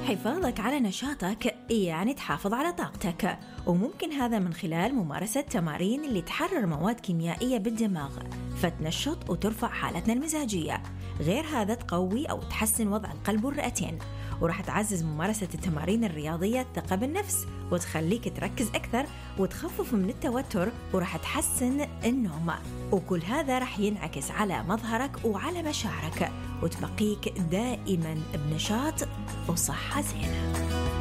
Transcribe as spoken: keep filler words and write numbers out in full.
حفاظك على نشاطك يعني تحافظ على طاقتك، وممكن هذا من خلال ممارسة تمارين اللي تحرر مواد كيميائية بالدماغ فتنشط وترفع حالتنا المزاجية. غير هذا تقوي أو تحسن وضع القلب والرئتين، وراح تعزز ممارسة التمارين الرياضية الثقة بالنفس وتخليك تركز أكثر وتخفف من التوتر، وراح تحسن النوم. وكل هذا راح ينعكس على مظهرك وعلى مشاعرك وتبقيك دائما بنشاط وصحة زينة.